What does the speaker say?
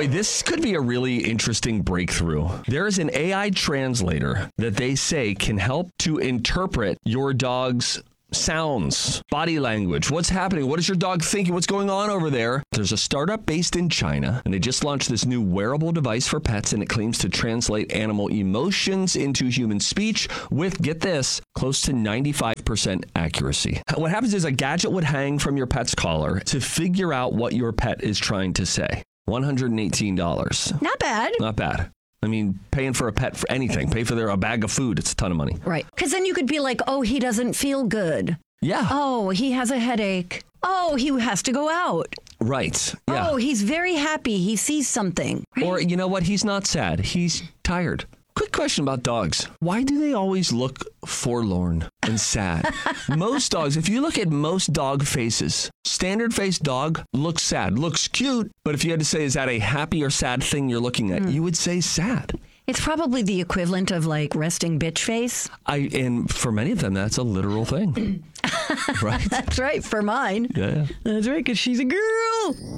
boy, this could be a really interesting breakthrough. There is an AI translator that they say can help to interpret your dog's sounds, body language, what's happening, what is your dog thinking, what's going on over there. There's a startup based in China, and they just launched this new wearable device for pets, and it claims to translate animal emotions into human speech with, get this, close to 95% accuracy. What happens is a gadget would hang from your pet's collar to figure out what your pet is trying to say. $118. Not bad. Not bad. I mean, paying for a pet for anything, pay for a bag of food, it's a ton of money. Right. Because then you could be like, oh, he doesn't feel good. Yeah. Oh, he has a headache. Oh, he has to go out. Right. Yeah. Oh, he's very happy. He sees something. Right? Or, you know what? He's not sad. He's tired. Quick question about dogs. Why do they always look forlorn and sad? Most dogs, if you look at most dog faces, standard faced dog looks sad, looks cute. But if you had to say, is that a happy or sad thing you're looking at? You would say sad. It's probably the equivalent of like resting bitch face. And for many of them, that's a literal thing. Right? That's right. For mine. Yeah. That's right. Because she's a girl.